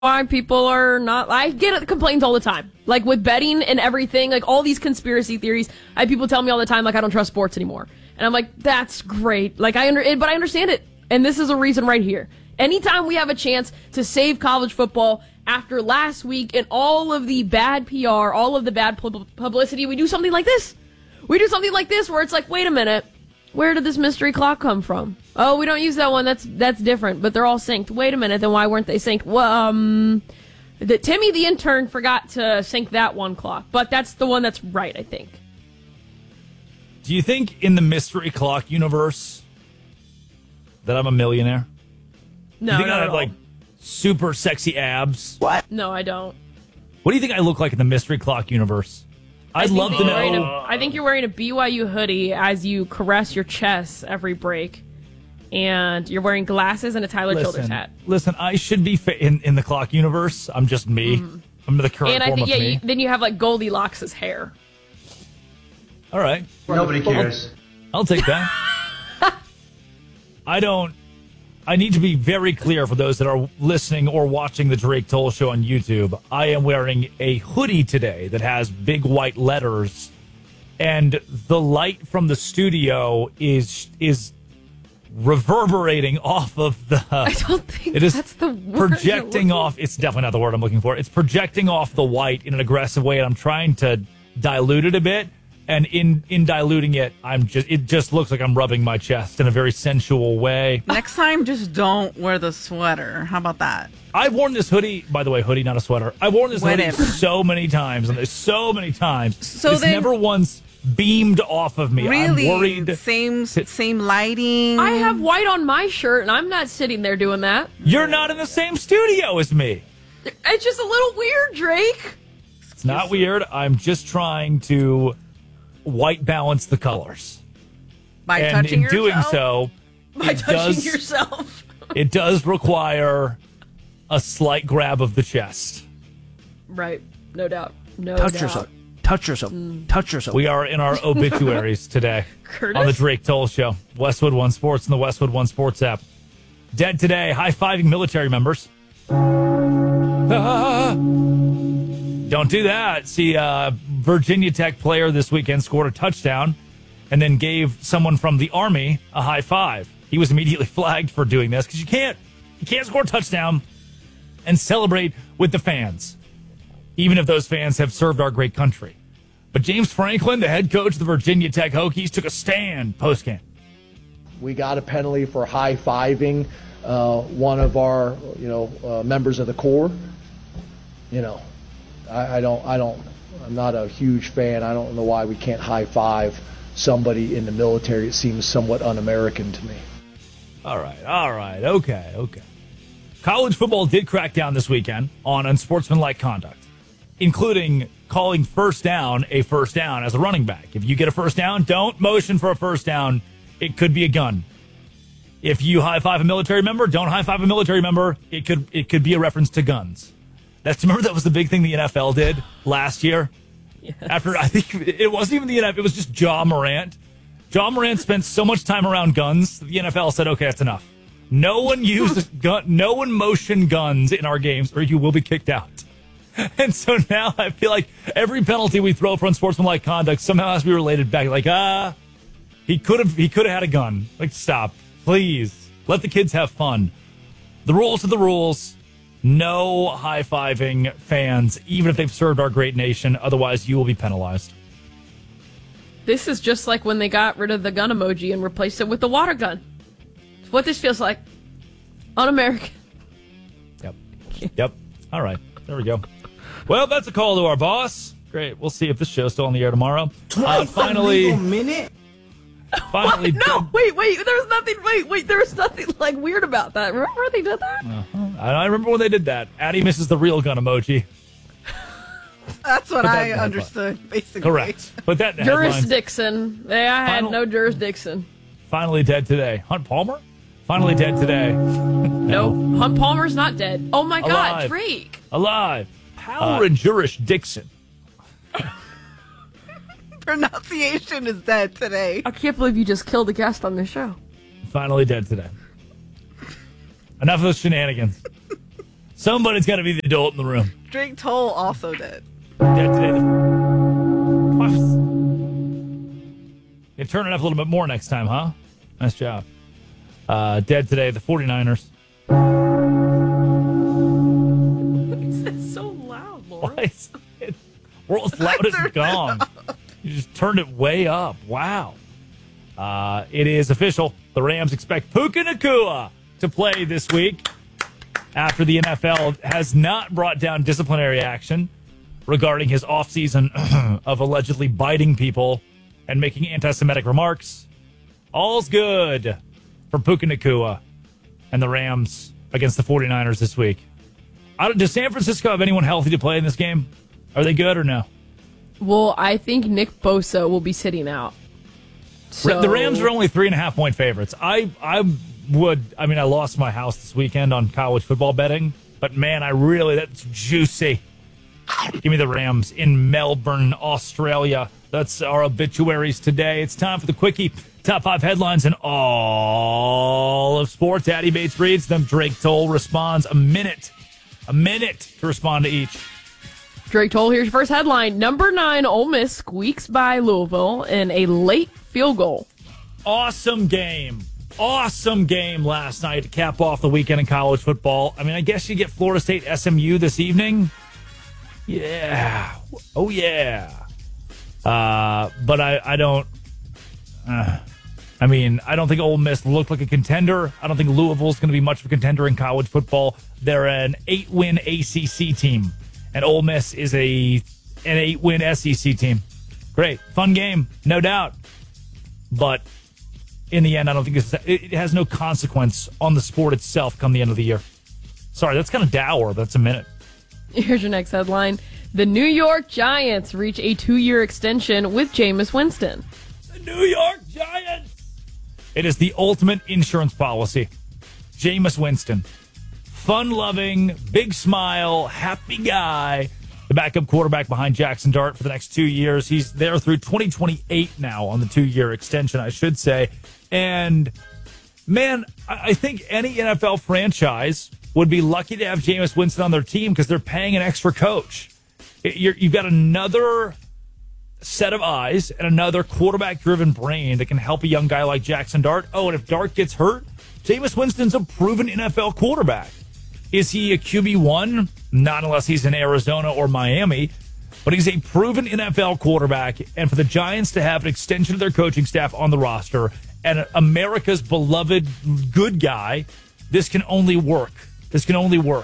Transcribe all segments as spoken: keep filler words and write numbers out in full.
why people are not. I get complaints all the time, like with betting and everything, like all these conspiracy theories. I have people tell me all the time, like I don't trust sports anymore, and I'm like, that's great. Like I under, but I understand it, and this is a reason right here. Anytime we have a chance to save college football after last week and all of the bad P R, all of the bad publicity, we do something like this. We do something like this where it's like, wait a minute, where did this mystery clock come from? Oh, we don't use that one. That's that's different, but they're all synced. Wait a minute, then why weren't they synced? Well, um, the, Timmy the intern forgot to sync that one clock, but that's the one that's right, I think. Do you think in the mystery clock universe that I'm a millionaire? No, do you think not I have at all. like super sexy abs? What? No, I don't. What do you think I look like in the mystery clock universe? I'd I love to know. A, I think you're wearing a B Y U hoodie as you caress your chest every break. And you're wearing glasses and a Tyler listen, Childers hat. Listen, I should be fa- in, in the clock universe. I'm just me. Mm-hmm. I'm the current and I form think, of yeah, me. you, then you have like Goldilocks' hair. All right. Nobody cares. I'll, I'll take that. I don't. I need to be very clear for those that are listening or watching the Drake Toll Show on YouTube. I am wearing a hoodie today that has big white letters, and the light from the studio is is reverberating off of the. I don't think it is that's the word. Projecting off. It's definitely not the word I'm looking for. It's projecting off the white in an aggressive way, and I'm trying to dilute it a bit. And in, in diluting it, I'm just it just looks like I'm rubbing my chest in a very sensual way. Next time, just don't wear the sweater. How about that? I've worn this hoodie, by the way, hoodie, not a sweater. I've worn this Whatever. hoodie so many times, and there's so many times. So it's then- never once beamed off of me. Really? I'm worried. Same, same lighting. I have white on my shirt, and I'm not sitting there doing that. You're not in the same studio as me. It's just a little weird, Drake. It's not weird. I'm just trying to white balance the colors. By and touching in doing yourself? so, By it touching does, yourself. it does require a slight grab of the chest. Right. No doubt. No Touch doubt. yourself. Touch yourself. Mm. Touch yourself. We are in our obituaries today Curtis? on the Drake Toll Show. Westwood One Sports and the Westwood One Sports app. Dead today, high-fiving military members. Ah, don't do that. See, uh, Virginia Tech player this weekend scored a touchdown and then gave someone from the Army a high five. He was immediately flagged for doing this because you can't, you can't score a touchdown and celebrate with the fans, even if those fans have served our great country. But James Franklin, the head coach of the Virginia Tech Hokies, took a stand post-game. We got a penalty for high-fiving uh, one of our, you know, uh, members of the Corps. You know, I, I don't, I don't, I'm not a huge fan. I don't know why we can't high-five somebody in the military. It seems somewhat un-American to me. All right, all right, okay, okay. College football did crack down this weekend on unsportsmanlike conduct, including calling first down a first down as a running back. If you get a first down, don't motion for a first down. It could be a gun. If you high-five a military member, don't high-five a military member. It could it could be a reference to guns. That's remember that was the big thing the N F L did last year? Yes. After I think it wasn't even the N F L, it was just Ja Morant. Ja Morant spent so much time around guns, the N F L said, okay, that's enough. No one uses gun, no one motion guns in our games, or you will be kicked out. And so now I feel like every penalty we throw for unsportsmanlike conduct somehow has to be related back. Like, ah, he could have he could have had a gun. Like, stop, please, let the kids have fun. The rules are the rules. No high-fiving fans, even if they've served our great nation. Otherwise, you will be penalized. This is just like when they got rid of the gun emoji and replaced it with the water gun. It's what this feels like. Un-American. Yep. Yep. All right. There we go. Well, that's a call to our boss. Great. We'll see if this show's still on the air tomorrow. Uh, finally, minute. finally. What? No, wait, wait. There's nothing. Wait, wait. There's nothing like weird about that. Remember they did that? Uh-huh. I, I remember when they did that. Addie misses the real gun emoji. That's what Put that I in the understood, basically. Correct. But that in the headlines. Jurisdiction. They, I had Final- no jurisdiction. Finally dead today. Hunt Palmer? Finally dead today. No, Hunt Palmer's not dead. Oh my God, Alive. Drake. Alive. Power uh, and jurisdiction. Pronunciation is dead today. I can't believe you just killed a guest on this show. Finally dead today. Enough of those shenanigans. Somebody's got to be the adult in the room. Drake Toll also did. Dead today. You turn it up a little bit more next time, huh? Nice job. Uh, dead today, the 49ers. It's so loud, Laura. Why is it world's loudest gong? You just turned it way up. Wow. Uh, it is official. The Rams expect Puka Nacua to play this week after the N F L has not brought down disciplinary action regarding his offseason of allegedly biting people and making anti-Semitic remarks. All's good for Puka Nacua and the Rams against the 49ers this week. I don't, does San Francisco have anyone healthy to play in this game? Are they good or no? Well, I think Nick Bosa will be sitting out. So... The Rams are only three and a half point favorites. I, I would, I mean, I lost my house this weekend on college football betting, but man, I really, that's juicy. Give me the Rams in Melbourne, Australia. That's our obituaries today. It's time for the Quickie. Top five headlines in all of sports. Addy Bates reads them. Drake Toll responds. A minute. A minute to respond to each. Drake Toll, here's your first headline. Number nine, Ole Miss squeaks by Louisville in a late field goal. Awesome game. Awesome game last night to cap off the weekend in college football. I mean, I guess you get Florida State S M U this evening. Yeah. Oh, yeah. Uh, but I, I don't... Uh, I mean, I don't think Ole Miss looked like a contender. I don't think Louisville's going to be much of a contender in college football. They're an eight-win A C C team, and Ole Miss is a an eight-win S E C team. Great. Fun game, no doubt. But in the end, I don't think it's, it has no consequence on the sport itself come the end of the year. Sorry, that's kind of dour, but that's a minute. Here's your next headline. The New York Giants reach a two-year extension with Jameis Winston. The New York Giants! It is the ultimate insurance policy. Jameis Winston. Fun-loving, big smile, happy guy. The backup quarterback behind Jackson Dart for the next two years. He's there through twenty twenty-eight now on the two-year extension, I should say. And, man, I think any N F L franchise would be lucky to have Jameis Winston on their team because they're paying an extra coach. You're, you've got another set of eyes and another quarterback-driven brain that can help a young guy like Jackson Dart. Oh, and if Dart gets hurt, Jameis Winston's a proven N F L quarterback. Is he a Q B one? Not unless he's in Arizona or Miami. But he's a proven N F L quarterback. And for the Giants to have an extension of their coaching staff on the roster and America's beloved good guy, this can only work. This can only work.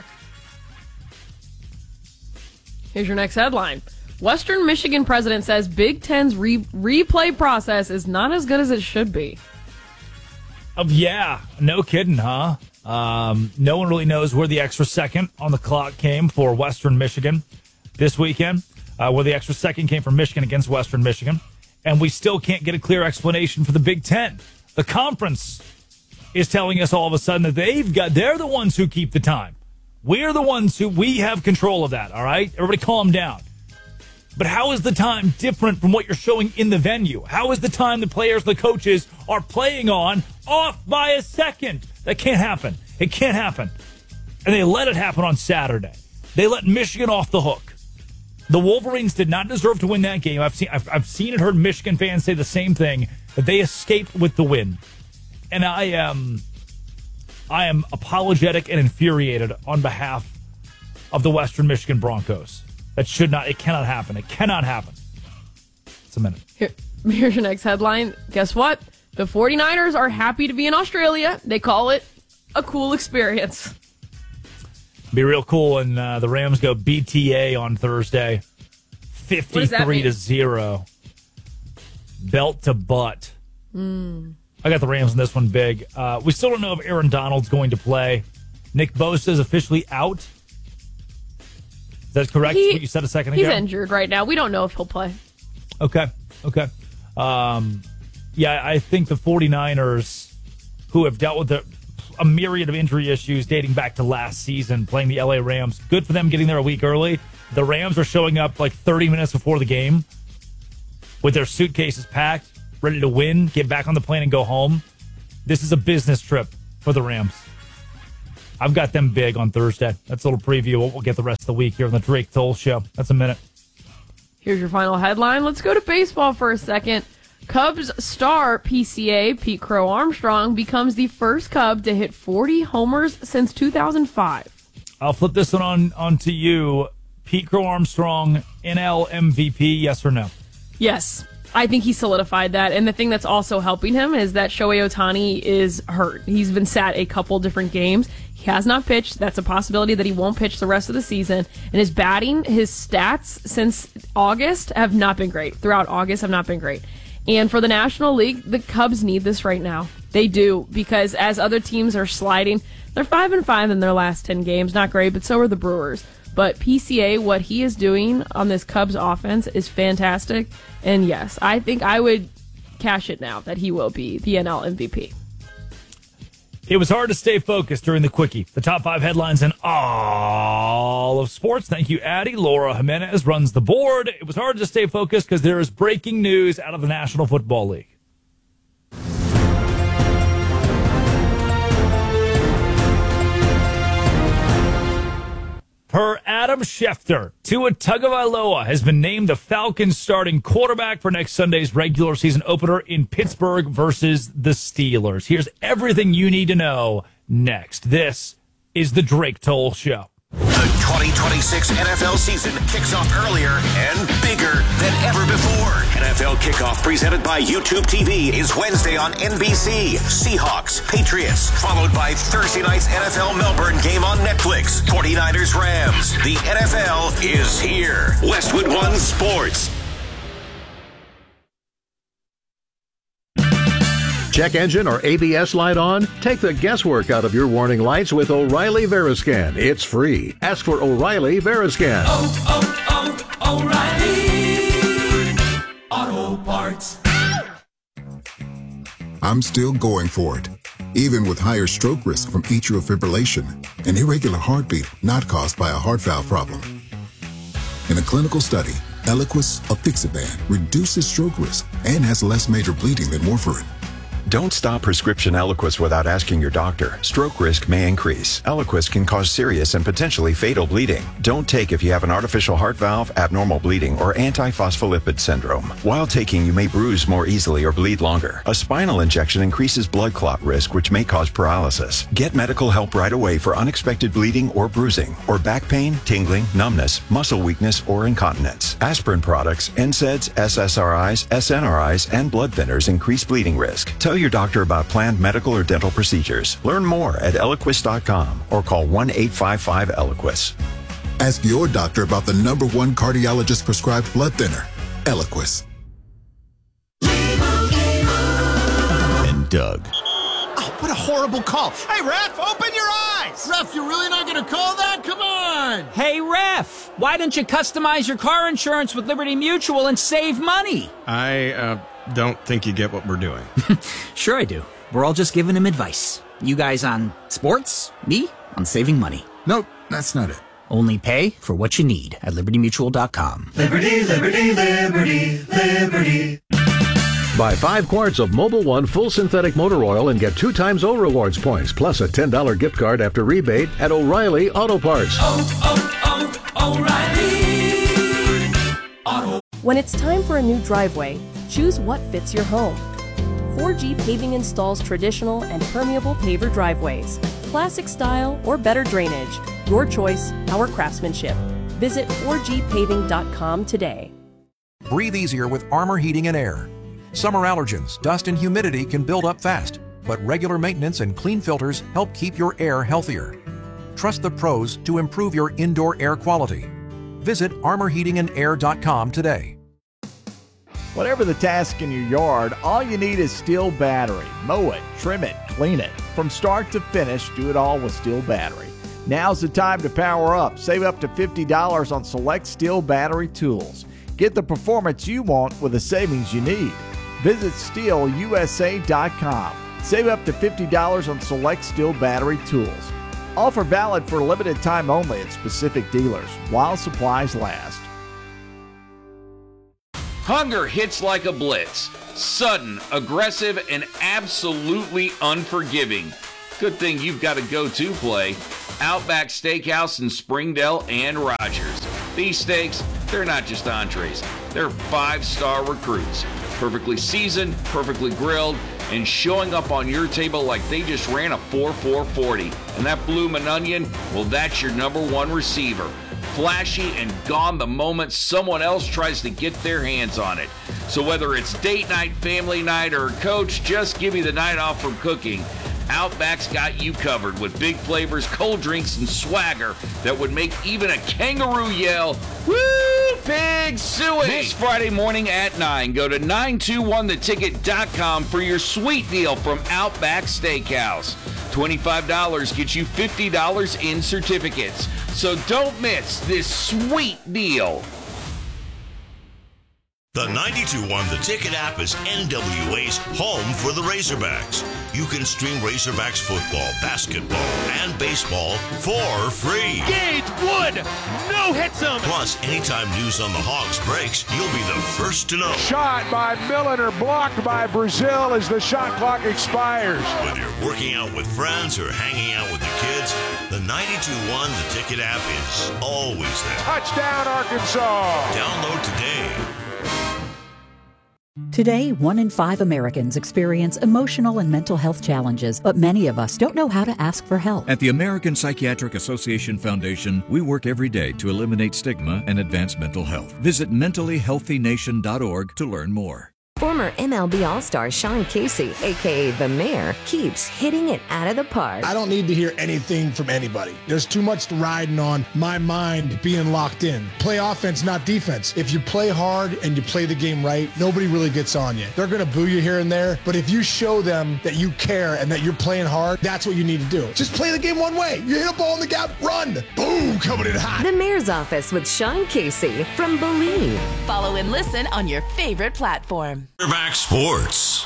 Here's your next headline. Western Michigan president says Big Ten's re- replay process is not as good as it should be. Oh, yeah. No kidding, huh? Um, no one really knows where the extra second on the clock came for Western Michigan this weekend, uh, where the extra second came from Michigan against Western Michigan. And we still can't get a clear explanation for the Big Ten. The conference is telling us all of a sudden that they've got, they're the ones who keep the time. We're the ones who, we have control of that, all right? Everybody calm down. But how is the time different from what you're showing in the venue? How is the time the players and the coaches are playing on off by a second? That can't happen. It can't happen. And they let it happen on Saturday. They let Michigan off the hook. The Wolverines did not deserve to win that game. I've seen, I've, I've seen and heard Michigan fans say the same thing, that they escaped with the win. And I am, I am apologetic and infuriated on behalf of the Western Michigan Broncos. That should not, it cannot happen. It cannot happen. It's a minute. Here, here's your next headline. Guess what? The 49ers are happy to be in Australia. They call it a cool experience. Be real cool when uh, the Rams go B T A on Thursday. fifty-three to zero. Belt to butt. Mm. I got the Rams in this one big. Uh, we still don't know if Aaron Donald's going to play. Nick Bosa is officially out. Is that correct? He, what you said a second he's ago? He's injured right now. We don't know if he'll play. Okay. Okay. Um, yeah, I think the 49ers, who have dealt with a, a myriad of injury issues dating back to last season, playing the L A Rams, good for them getting there a week early. The Rams are showing up like thirty minutes before the game with their suitcases packed, ready to win, get back on the plane and go home. This is a business trip for the Rams. I've got them big on Thursday. That's a little preview. We'll get the rest of the week here on the Drake Toll Show. That's a minute. Here's your final headline. Let's go to baseball for a second. Cubs star P C A, Pete Crow Armstrong, becomes the first Cub to hit forty homers since two thousand five. I'll flip this one on, on to you. Pete Crow Armstrong, N L M V P, yes or no? Yes. I think he solidified that. And the thing that's also helping him is that Shohei Ohtani is hurt. He's been sat a couple different games. He has not pitched. That's a possibility that he won't pitch the rest of the season. And his batting, his stats since August have not been great. Throughout August have not been great. And for the National League, the Cubs need this right now. They do, because as other teams are sliding, they're five and five in their last ten games. Not great, but so are the Brewers. But P C A, what he is doing on this Cubs offense is fantastic. And yes, I think I would cash it now that he will be the N L M V P. It was hard to stay focused during the Quickie. The top five headlines in all of sports. Thank you, Addie. Laura Jimenez runs the board. It was hard to stay focused because there is breaking news out of the National Football League. Per Adam Schefter, Tua Tagovailoa has been named the Falcons' starting quarterback for next Sunday's regular season opener in Pittsburgh versus the Steelers. Here's everything you need to know next. This is the Drake Toll Show. The twenty twenty-six N F L season kicks off earlier and bigger than ever before. N F L Kickoff presented by YouTube T V is Wednesday on N B C. Seahawks, Patriots, followed by Thursday night's N F L Melbourne game on Netflix. forty-niners, Rams. The N F L is here. Westwood One Sports. Check engine or A B S light on? Take the guesswork out of your warning lights with O'Reilly Veriscan. It's free. Ask for O'Reilly Veriscan. Oh, oh, oh, O'Reilly Auto Parts. I'm still going for it, even with higher stroke risk from atrial fibrillation, an irregular heartbeat not caused by a heart valve problem. In a clinical study, Eliquis, apixaban, reduces stroke risk and has less major bleeding than warfarin. Don't stop prescription Eliquis without asking your doctor. Stroke risk may increase. Eliquis can cause serious and potentially fatal bleeding. Don't take if you have an artificial heart valve, abnormal bleeding, or antiphospholipid syndrome. While taking, you may bruise more easily or bleed longer. A spinal injection increases blood clot risk, which may cause paralysis. Get medical help right away for unexpected bleeding or bruising, or back pain, tingling, numbness, muscle weakness, or incontinence. Aspirin products, N SAIDs, S S R Is, S N R Is, and blood thinners increase bleeding risk. Tell your doctor about planned medical or dental procedures. Learn more at Eliquis dot com or call one eight five five Eliquis. Ask your doctor about the number one cardiologist prescribed blood thinner, Eliquis. And Doug. Oh, what a horrible call. Hey, ref, open your eyes. Ref, you're really not going to call that? Come on. Hey, ref, why don't you customize your car insurance with Liberty Mutual and save money? I, uh... don't think you get what we're doing. Sure I do. We're all just giving him advice. You guys on sports, me on saving money. Nope, that's not it. Only pay for what you need at Liberty Mutual dot com. Liberty, Liberty, Liberty, Liberty. Buy five quarts of Mobil One full synthetic motor oil and get two times O Rewards points, plus a ten dollars gift card after rebate at O'Reilly Auto Parts. Oh, oh, oh, O'Reilly Auto. When it's time for a new driveway, choose what fits your home. four G Paving installs traditional and permeable paver driveways, classic style or better drainage. Your choice, our craftsmanship. Visit four G paving dot com today. Breathe easier with Armor Heating and Air. Summer allergens, dust and humidity can build up fast, but regular maintenance and clean filters help keep your air healthier. Trust the pros to improve your indoor air quality. Visit armor heating and air dot com today. Whatever the task in your yard, all you need is Steel Battery. Mow it, trim it, clean it. From start to finish, do it all with Steel Battery. Now's the time to power up. Save up to fifty dollars on select Steel Battery tools. Get the performance you want with the savings you need. Visit steel U S A dot com. Save up to fifty dollars on select Steel Battery tools. Offer valid for a limited time only at specific dealers while supplies last. Hunger hits like a blitz. Sudden, aggressive, and absolutely unforgiving. Good thing you've got a go-to play. Outback Steakhouse in Springdale and Rogers. These steaks, they're not just entrees. They're five-star recruits. Perfectly seasoned, perfectly grilled, and showing up on your table like they just ran a four four forty. And that bloomin' onion, well, that's your number one receiver. Flashy and gone the moment someone else tries to get their hands on it. So whether it's date night, family night, or coach, just give me the night off from cooking. Outback's got you covered with big flavors, cold drinks, and swagger that would make even a kangaroo yell, woo, pig suey. This Friday morning at nine, go to nine two one the ticket dot com for your sweet deal from Outback Steakhouse. twenty-five dollars gets you fifty dollars in certificates. So don't miss this sweet deal. The ninety-two one The Ticket app is N W A's home for the Razorbacks. You can stream Razorbacks football, basketball, and baseball for free. Gage Wood, no hits him. Plus, anytime news on the Hogs breaks, you'll be the first to know. Shot by Milliner, blocked by Brazil as the shot clock expires. Whether you're working out with friends or hanging out with the kids, the ninety-two one The Ticket app is always there. Touchdown, Arkansas. Download today. Today, one in five Americans experience emotional and mental health challenges, but many of us don't know how to ask for help. At the American Psychiatric Association Foundation, we work every day to eliminate stigma and advance mental health. Visit mentally healthy nation dot org to learn more. Former M L B All-Star Sean Casey, a k a. The Mayor, keeps hitting it out of the park. I don't need to hear anything from anybody. There's too much riding on my mind being locked in. Play offense, not defense. If you play hard and you play the game right, nobody really gets on you. They're going to boo you here and there, but if you show them that you care and that you're playing hard, that's what you need to do. Just play the game one way. You hit a ball in the gap, run. Boom, coming in hot. The Mayor's Office with Sean Casey from Believe. Follow and listen on your favorite platform. Razorback Sports.